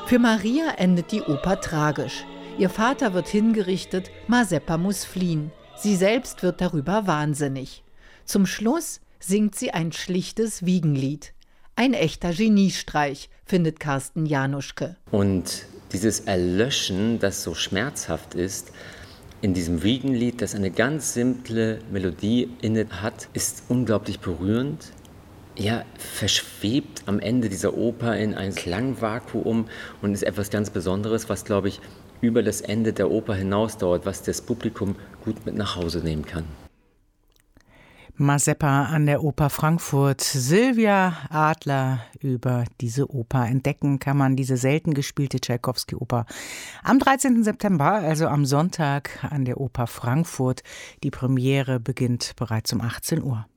Für Maria endet die Oper tragisch. Ihr Vater wird hingerichtet, Mazeppa muss fliehen. Sie selbst wird darüber wahnsinnig. Zum Schluss singt sie ein schlichtes Wiegenlied. Ein echter Geniestreich, findet Carsten Januschke. Und dieses Erlöschen, das so schmerzhaft ist, in diesem Wiegenlied, das eine ganz simple Melodie inne hat, ist unglaublich berührend. Ja, verschwebt am Ende dieser Oper in ein Klangvakuum und ist etwas ganz Besonderes, was, glaube ich, über das Ende der Oper hinausdauert, was das Publikum gut mit nach Hause nehmen kann. Mazeppa an der Oper Frankfurt. Sylvia Adler über diese Oper. Entdecken kann man diese selten gespielte Tschaikowski-Oper am 13. September, also am Sonntag an der Oper Frankfurt. Die Premiere beginnt bereits um 18 Uhr.